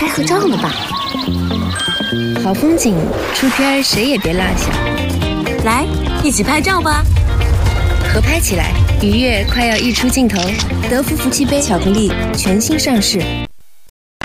该合照了吧？ 好风景，出片谁也别落下。 来，一起拍照吧！ 合拍起来，愉悦快要溢出镜头。 德芙福气杯巧克力全新上市，